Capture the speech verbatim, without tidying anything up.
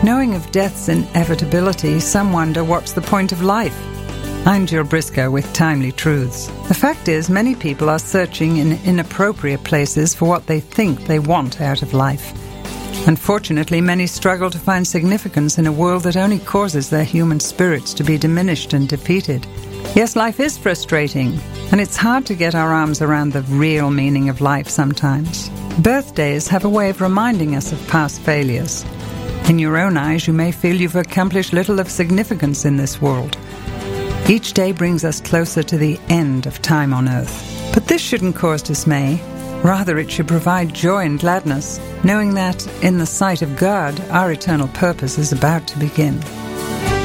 Knowing of death's inevitability, some wonder what's the point of life. I'm Jill Briscoe with Timely Truths. The fact is, many people are searching in inappropriate places for what they think they want out of life. Unfortunately, many struggle to find significance in a world that only causes their human spirits to be diminished and defeated. Yes, life is frustrating, and it's hard to get our arms around the real meaning of life sometimes. Birthdays have a way of reminding us of past failures. In your own eyes, you may feel you've accomplished little of significance in this world. Each day brings us closer to the end of time on earth. But this shouldn't cause dismay. Rather, it should provide joy and gladness, knowing that, in the sight of God, our eternal purpose is about to begin.